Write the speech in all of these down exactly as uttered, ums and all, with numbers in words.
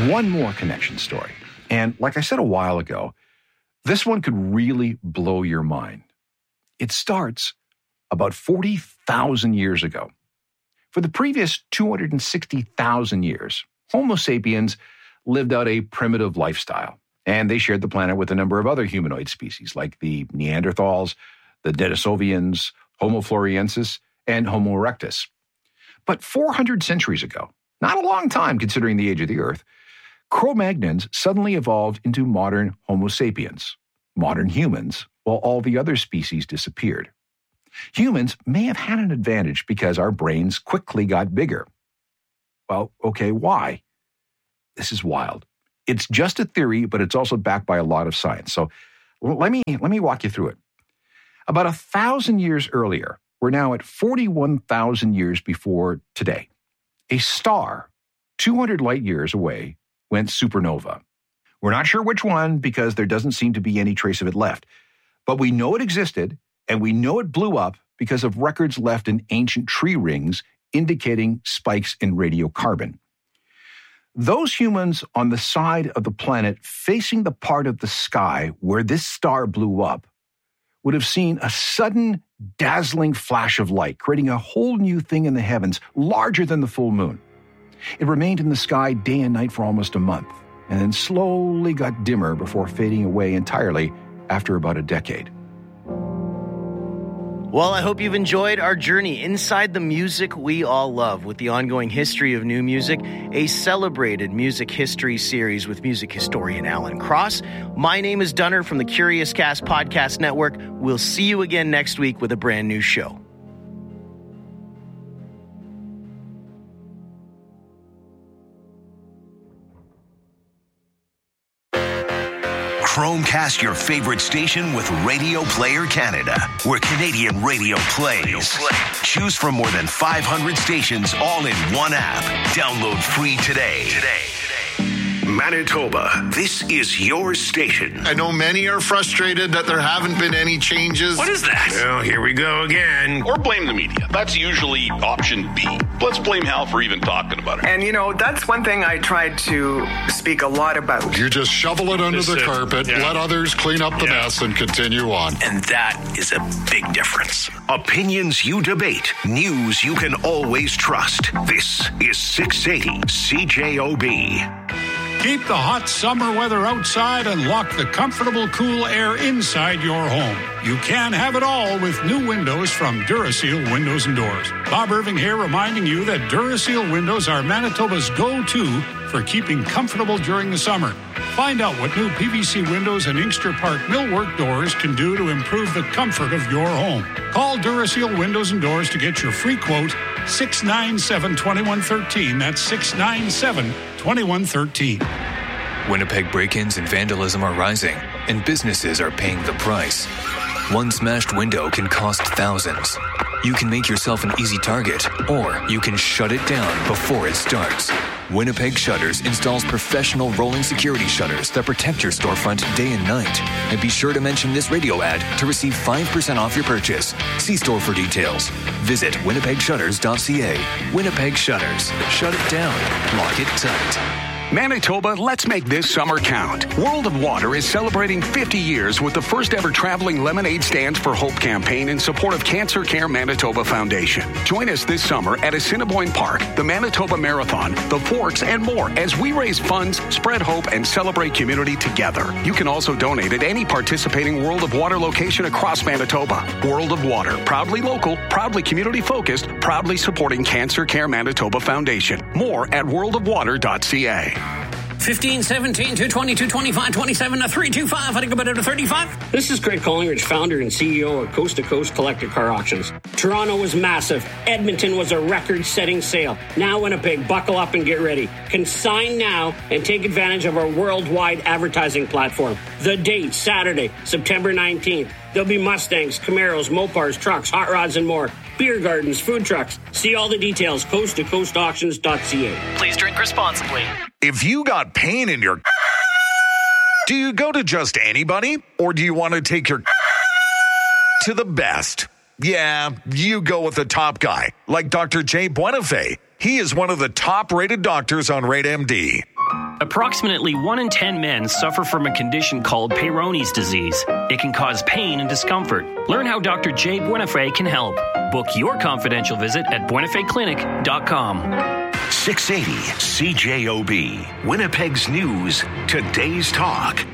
one more connection story. And like I said a while ago, this one could really blow your mind. It starts about forty thousand years ago. For the previous two hundred sixty thousand years, Homo sapiens lived out a primitive lifestyle, and they shared the planet with a number of other humanoid species like the Neanderthals, the Denisovians, Homo floresiensis, and Homo erectus. But four hundred centuries ago, not a long time considering the age of the Earth, Cro-Magnons suddenly evolved into modern Homo sapiens, modern humans, while all the other species disappeared. Humans may have had an advantage because our brains quickly got bigger. Well, okay, why? This is wild. It's just a theory, but it's also backed by a lot of science. So let me, let me walk you through it. About a thousand years earlier, we're now at forty-one thousand years before today. A star, two hundred light years away, went supernova. We're not sure which one because there doesn't seem to be any trace of it left. But we know it existed, and we know it blew up because of records left in ancient tree rings indicating spikes in radiocarbon. Those humans on the side of the planet facing the part of the sky where this star blew up would have seen a sudden, dazzling flash of light, creating a whole new thing in the heavens, larger than the full moon. It remained in the sky day and night for almost a month, and then slowly got dimmer before fading away entirely after about a decade. Well, I hope you've enjoyed our journey inside the music we all love with the ongoing history of new music, a celebrated music history series with music historian Alan Cross. My name is Dunner from the Curious Cast Podcast Network. We'll see you again next week with a brand new show. Chromecast your favorite station with Radio Player Canada, where Canadian radio plays. Choose from more than five hundred stations all in one app. Download free today. Today. Manitoba, this is your station. I know many are frustrated that there haven't been any changes. What is that? Well, here we go again. Or blame the media. That's usually option B. Let's blame Hal for even talking about it. And, you know, that's one thing I tried to speak a lot about. You just shovel it under this the is, carpet, yeah. let others clean up the yeah. mess, and continue on. And that is a big difference. Opinions you debate. News you can always trust. This is six eighty C J O B. Keep the hot summer weather outside and lock the comfortable, cool air inside your home. You can have it all with new windows from Duraseal Windows and Doors. Bob Irving here reminding you that Duraseal windows are Manitoba's go-to for keeping comfortable during the summer. Find out what new P V C windows and Inkster Park millwork doors can do to improve the comfort of your home. Call Duraseal Windows and Doors to get your free quote, six nine seven, two one one three. That's six nine seven, two one one three. Winnipeg break-ins and vandalism are rising, and businesses are paying the price. One smashed window can cost thousands. You can make yourself an easy target, or you can shut it down before it starts. Winnipeg Shutters installs professional rolling security shutters that protect your storefront day and night. And be sure to mention this radio ad to receive five percent off your purchase. See store for details. Visit winnipeg shutters dot c a. Winnipeg Shutters. Shut it down. Lock it tight. Manitoba, let's make this summer count. World of Water is celebrating fifty years with the first ever traveling Lemonade Stands for Hope campaign in support of Cancer Care Manitoba Foundation. Join us this summer at Assiniboine Park, the Manitoba Marathon, the Forks, and more as we raise funds, spread hope, and celebrate community together. You can also donate at any participating World of Water location across Manitoba. World of Water, proudly local, proudly community-focused, proudly supporting Cancer Care Manitoba Foundation. More at world of water dot c a. fifteen, seventeen, two twenty, two twenty-five, twenty-seven, three twenty-five. I think about it to thirty-five. This is Greg Collingridge, founder and C E O of Coast to Coast Collector Car Auctions. Toronto was massive. Edmonton was a record-setting sale. Now Winnipeg, buckle up and get ready. Consign now and take advantage of our worldwide advertising platform. The date, Saturday, September nineteenth. There'll be Mustangs, Camaros, Mopars, trucks, hot rods, and more. Beer gardens, food trucks. See all the details, coast to coast auctions dot c a. Please drink responsibly. If you got pain in your... Do you go to just anybody? Or do you want to take your... to the best? Yeah, you go with the top guy, like Doctor Jay Buenafé. He is one of the top-rated doctors on RateMD. Approximately one in ten men suffer from a condition called Peyronie's disease. It can cause pain and discomfort. Learn how Doctor Jay Buenafé can help. Book your confidential visit at buenafé clinic dot com. six eighty C J O B, Winnipeg's News, Today's Talk.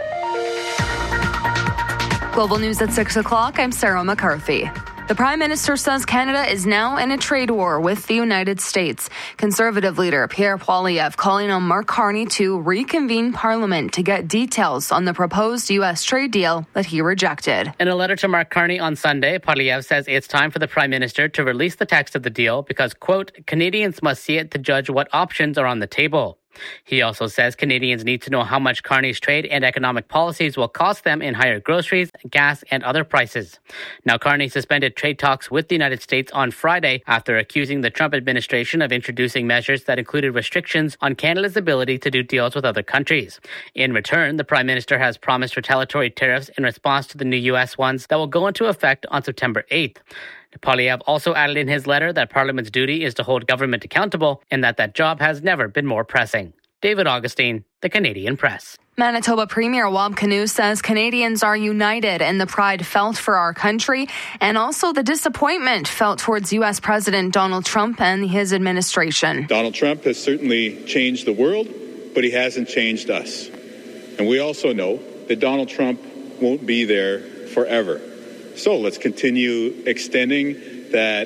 Global News at six o'clock, I'm Sarah McCarthy. The Prime Minister says Canada is now in a trade war with the United States. Conservative leader Pierre Poilievre calling on Mark Carney to reconvene Parliament to get details on the proposed U S trade deal that he rejected. In a letter to Mark Carney on Sunday, Poilievre says it's time for the Prime Minister to release the text of the deal because, quote, Canadians must see it to judge what options are on the table. He also says Canadians need to know how much Carney's trade and economic policies will cost them in higher groceries, gas, and other prices. Now, Carney suspended trade talks with the United States on Friday after accusing the Trump administration of introducing measures that included restrictions on Canada's ability to do deals with other countries. In return, the Prime Minister has promised retaliatory tariffs in response to the new U S ones that will go into effect on September eighth. Poilievre also added in his letter that Parliament's duty is to hold government accountable and that that job has never been more pressing. David Augustine, The Canadian Press. Manitoba Premier Wab Kinew says Canadians are united in the pride felt for our country and also the disappointment felt towards U S President Donald Trump and his administration. Donald Trump has certainly changed the world, but he hasn't changed us. And we also know that Donald Trump won't be there forever. So let's continue extending that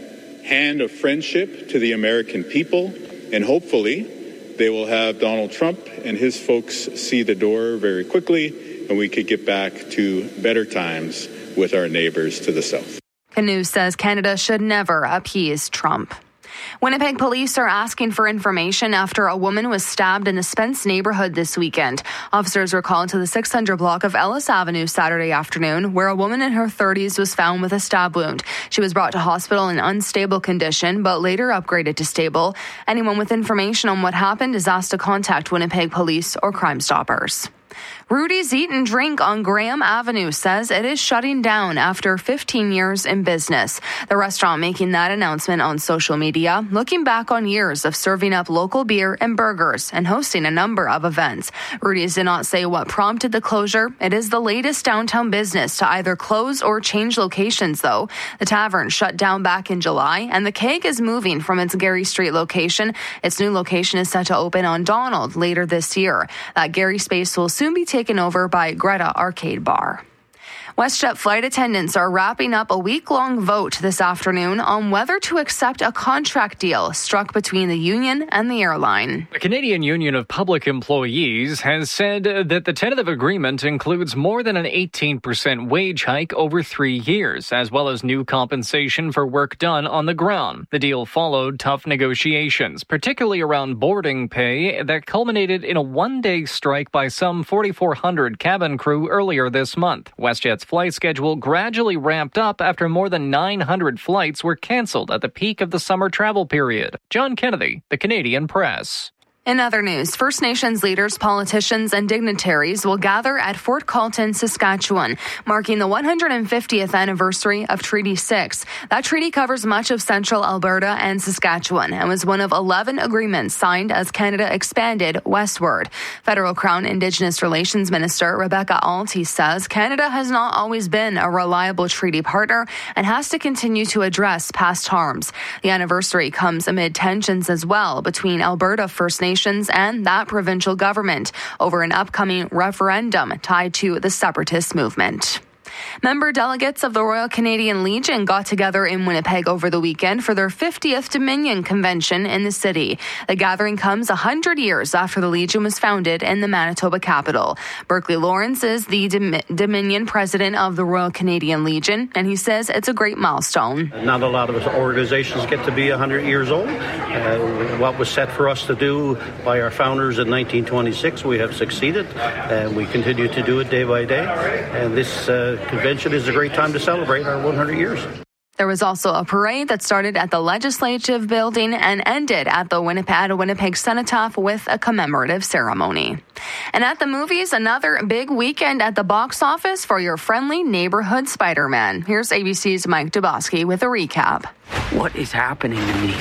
hand of friendship to the American people, and hopefully they will have Donald Trump and his folks see the door very quickly, and we could get back to better times with our neighbors to the south. Kinew says Canada should never appease Trump. Winnipeg police are asking for information after a woman was stabbed in the Spence neighborhood this weekend. Officers were called to the six hundred block of Ellis Avenue Saturday afternoon, where a woman in her thirties was found with a stab wound. She was brought to hospital in unstable condition, but later upgraded to stable. Anyone with information on what happened is asked to contact Winnipeg Police or Crime Stoppers. Rudy's Eat and Drink on Graham Avenue says it is shutting down after fifteen years in business. The restaurant making that announcement on social media, looking back on years of serving up local beer and burgers and hosting a number of events. Rudy's did not say what prompted the closure. It is the latest downtown business to either close or change locations, though. The tavern shut down back in July, and the Keg is moving from its Gary Street location. Its new location is set to open on Donald later this year. That Gary space will soon be taken over by Greta Arcade Bar. WestJet flight attendants are wrapping up a week-long vote this afternoon on whether to accept a contract deal struck between the union and the airline. The Canadian Union of Public Employees has said that the tentative agreement includes more than an eighteen percent wage hike over three years, as well as new compensation for work done on the ground. The deal followed tough negotiations, particularly around boarding pay, that culminated in a one-day strike by some forty-four hundred cabin crew earlier this month. WestJet's flight schedule gradually ramped up after more than nine hundred flights were canceled at the peak of the summer travel period. John Kennedy, The Canadian Press. In other news, First Nations leaders, politicians, and dignitaries will gather at Fort Carlton, Saskatchewan, marking the one hundred fiftieth anniversary of Treaty six. That treaty covers much of central Alberta and Saskatchewan and was one of eleven agreements signed as Canada expanded westward. Federal Crown Indigenous Relations Minister Rebecca Alty says Canada has not always been a reliable treaty partner and has to continue to address past harms. The anniversary comes amid tensions as well between Alberta First Nations and that provincial government over an upcoming referendum tied to the separatist movement. Member delegates of the Royal Canadian Legion got together in Winnipeg over the weekend for their fiftieth Dominion Convention in the city. The gathering comes one hundred years after the Legion was founded in the Manitoba capital. Berkeley Lawrence is the Dom- Dominion president of the Royal Canadian Legion, and he says it's a great milestone. Not a lot of organizations get to be one hundred years old. Uh, what was set for us to do by our founders in nineteen twenty-six, we have succeeded, and we continue to do it day by day. And this uh, convention is a great time to celebrate our one hundred years. There was also a parade that started at the Legislative Building and ended at the Winnipeg, at Winnipeg Cenotaph with a commemorative ceremony. And at the movies, another big weekend at the box office for your friendly neighborhood Spider-Man. Here's A B C's Mike Dubosky with a recap. What is happening to me?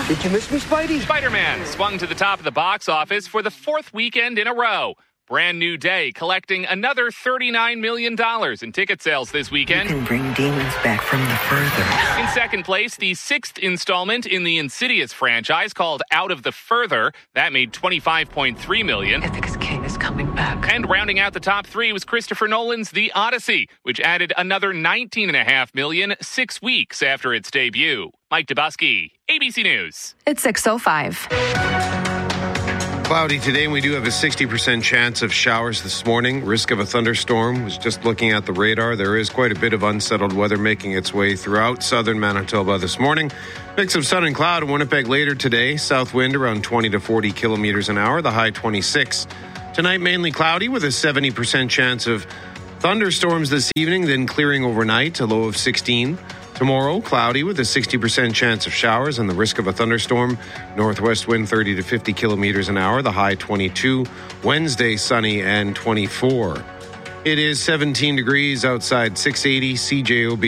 Did you miss me, Spidey? Spider-Man swung to the top of the box office for the fourth weekend in a row. Brand New Day collecting another thirty-nine million dollars in ticket sales this weekend. You can bring demons back from the further. In second place, the sixth installment in the Insidious franchise called Out of the Further. That made twenty-five point three million dollars. Ethics King is coming back. And rounding out the top three was Christopher Nolan's The Odyssey, which added another nineteen point five million dollars six weeks after its debut. Mike Dubusky, A B C News. It's six oh five. Cloudy today, and we do have a sixty percent chance of showers this morning. Risk of a thunderstorm. Was just looking at the radar. There is quite a bit of unsettled weather making its way throughout southern Manitoba this morning. Mix of sun and cloud in Winnipeg later today. South wind around twenty to forty kilometers an hour. The high twenty-six. Tonight, mainly cloudy with a seventy percent chance of thunderstorms this evening, then clearing overnight, a low of sixteen. Tomorrow, cloudy with a sixty percent chance of showers and the risk of a thunderstorm. Northwest wind thirty to fifty kilometers an hour, the high twenty-two. Wednesday, sunny and twenty-four. It is seventeen degrees outside, six eighty C J O B.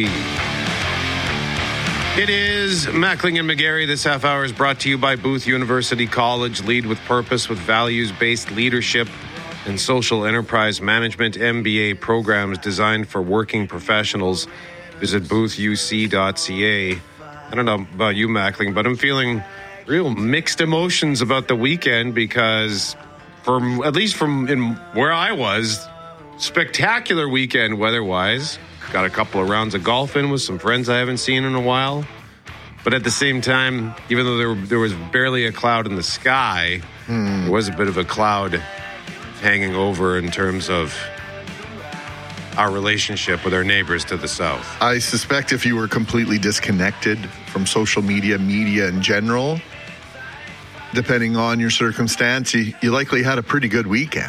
It is Mackling and McGarry. This half hour is brought to you by Booth University College. Lead with purpose with values-based leadership and social enterprise management M B A programs designed for working professionals. Visit booth u c dot c a. I don't know about you, Mackling, but I'm feeling real mixed emotions about the weekend because, from at least from in where I was, spectacular weekend weather-wise. Got a couple of rounds of golf in with some friends I haven't seen in a while. But at the same time, even though there, there was barely a cloud in the sky, hmm. there was a bit of a cloud hanging over in terms of our relationship with our neighbors to the south. I suspect if you were completely disconnected from social media, media in general, depending on your circumstance, you, you likely had a pretty good weekend.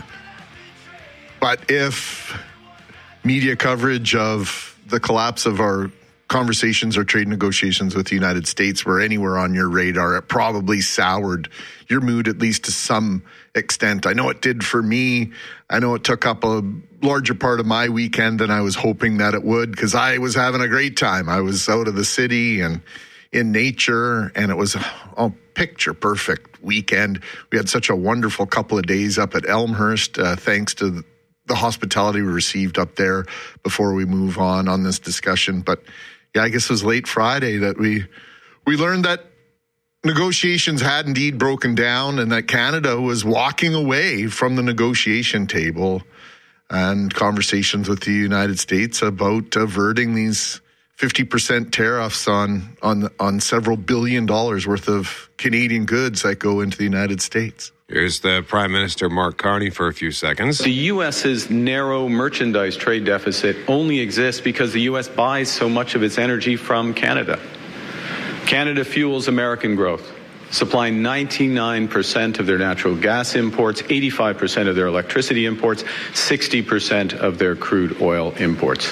But if media coverage of the collapse of our conversations or trade negotiations with the United States were anywhere on your radar, it probably soured your mood, at least to some extent. I know it did for me. I know it took up a larger part of my weekend than I was hoping that it would, because I was having a great time. I was out of the city and in nature, and it was a picture perfect weekend. We had such a wonderful couple of days up at Elmhurst, uh, thanks to the hospitality we received up there before we move on on this discussion. But yeah, I guess it was late Friday that we we learned that negotiations had indeed broken down and that Canada was walking away from the negotiation table and conversations with the United States about averting these fifty percent tariffs on, on, on several billion dollars worth of Canadian goods that go into the United States. Here's the Prime Minister, Mark Carney, for a few seconds. The U S's narrow merchandise trade deficit only exists because the U S buys so much of its energy from Canada. Canada fuels American growth, supplying ninety-nine percent of their natural gas imports, eighty-five percent of their electricity imports, sixty percent of their crude oil imports.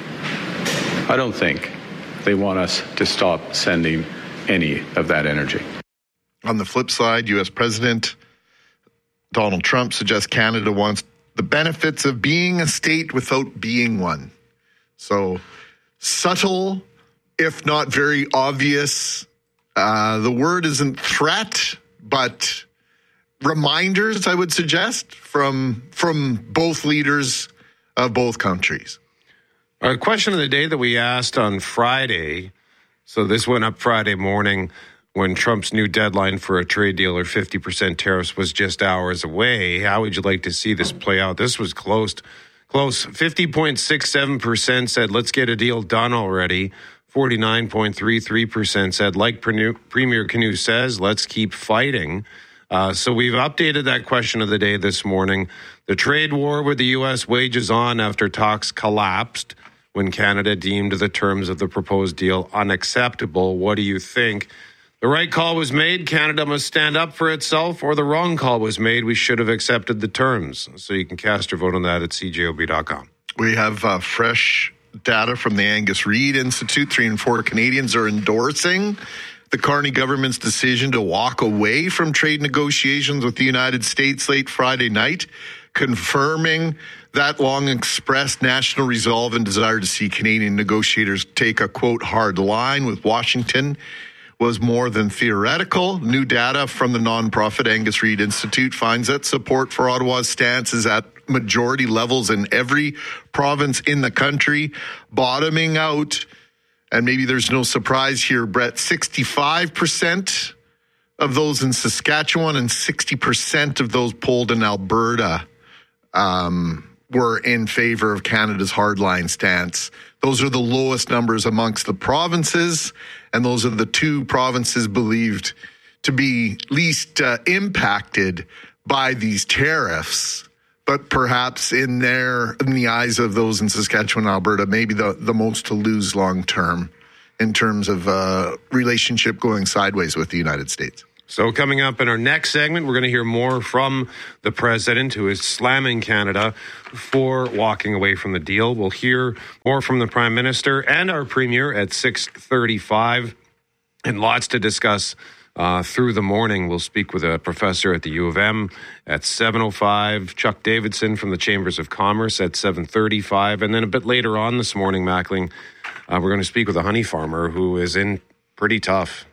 I don't think they want us to stop sending any of that energy. On the flip side, U S President Donald Trump suggests Canada wants the benefits of being a state without being one. So subtle, if not very obvious. Uh, the word isn't threat, but reminders, I would suggest, from from both leaders of both countries. Our question of the day that we asked on Friday, so this went up Friday morning when Trump's new deadline for a trade deal or fifty percent tariffs was just hours away. How would you like to see this play out? This was close. Close. fifty point six seven percent said, let's get a deal done already. forty-nine point three three percent said, like Premier Canoe says, let's keep fighting. Uh, so we've updated that question of the day this morning. The trade war with the U S wages on after talks collapsed when Canada deemed the terms of the proposed deal unacceptable. What do you think? The right call was made. Canada must stand up for itself, or the wrong call was made. We should have accepted the terms. So you can cast your vote on that at c j o b dot com. We have uh, fresh data from the Angus Reid Institute. Three in four Canadians are endorsing the Carney government's decision to walk away from trade negotiations with the United States late Friday night, confirming that long expressed national resolve and desire to see Canadian negotiators take a, quote, hard line with Washington was more than theoretical. New data from the nonprofit Angus Reid Institute finds that support for Ottawa's stance is at majority levels in every province in the country, bottoming out. And maybe there's no surprise here, Brett, sixty-five percent of those in Saskatchewan and sixty percent of those polled in Alberta um, were in favor of Canada's hardline stance. Those are the lowest numbers amongst the provinces, and those are the two provinces believed to be least uh, impacted by these tariffs. But perhaps in their, in the eyes of those in Saskatchewan and Alberta, maybe the, the most to lose long term in terms of uh, relationship going sideways with the United States. So coming up in our next segment, we're going to hear more from the president, who is slamming Canada for walking away from the deal. We'll hear more from the prime minister and our premier at six thirty-five, and lots to discuss Uh, through the morning. We'll speak with a professor at the U of M at seven oh five, Chuck Davidson from the Chambers of Commerce at seven thirty-five, and then a bit later on this morning, Mackling, uh, we're going to speak with a honey farmer who is in pretty tough.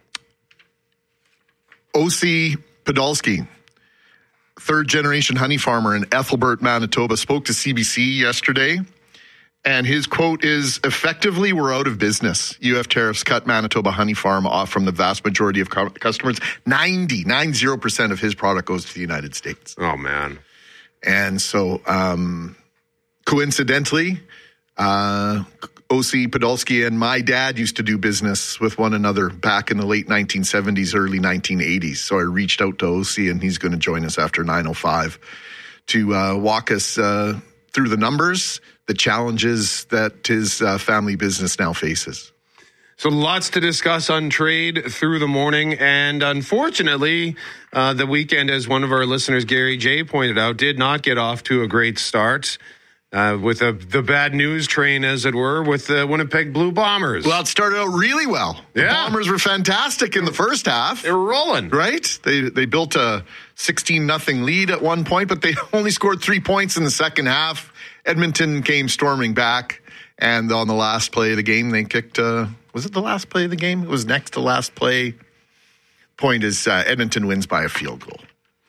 O C Podolsky, third-generation honey farmer in Ethelbert, Manitoba, spoke to C B C yesterday. And his quote is, effectively, we're out of business. U F tariffs cut Manitoba Honey Farm off from the vast majority of customers. ninety, ninety percent of his product goes to the United States. Oh, man. And so, um, coincidentally, uh, O C Podolsky and my dad used to do business with one another back in the late nineteen seventies, early nineteen eighties. So I reached out to O C, and he's going to join us after nine oh five to uh, walk us uh, through the numbers, the challenges that his uh, family business now faces. So lots to discuss on trade through the morning. And unfortunately, uh, the weekend, as one of our listeners, Gary J., pointed out, did not get off to a great start. Uh, with a, the bad news train, as it were, with the Winnipeg Blue Bombers. Well, it started out really well. The yeah. Bombers were fantastic in the first half. They were rolling. Right? They they built a sixteen nothing lead at one point, but they only scored three points in the second half. Edmonton came storming back, and on the last play of the game, they kicked, uh, was it the last play of the game? It was next to last play. Point is, uh, Edmonton wins by a field goal.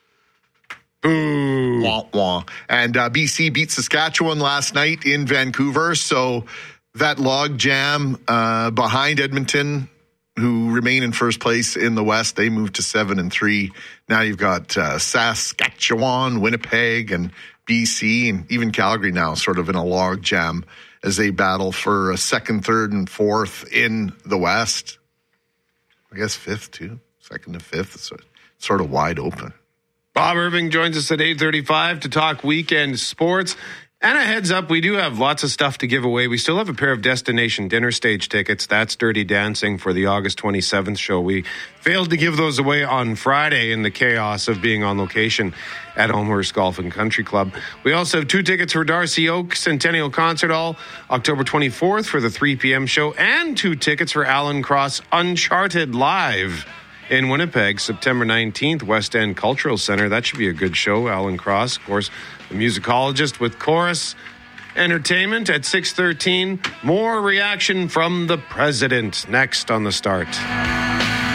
Ooh. Wah, wah. And uh, B C beat Saskatchewan last night in Vancouver. So that log jam uh, behind Edmonton, who remain in first place in the West, they moved to seven and three. Now you've got uh, Saskatchewan, Winnipeg, and B C, and even Calgary now sort of in a log jam as they battle for a second, third, and fourth in the West. I guess fifth too. Second and fifth. It's sort of wide open. Bob Irving joins us at eight thirty-five to talk weekend sports. And a heads up, we do have lots of stuff to give away. We still have a pair of Destination Dinner Stage tickets. That's Dirty Dancing for the August twenty-seventh show. We failed to give those away on Friday in the chaos of being on location at Elmhurst Golf and Country Club. We also have two tickets for Darcy Oak Centennial Concert Hall, October twenty-fourth for the three p.m. show, and two tickets for Alan Cross Uncharted Live in Winnipeg, September nineteenth, West End Cultural Center. That should be a good show. Alan Cross, of course, a musicologist with Chorus Entertainment at six thirteen. More reaction from the president next on The Start.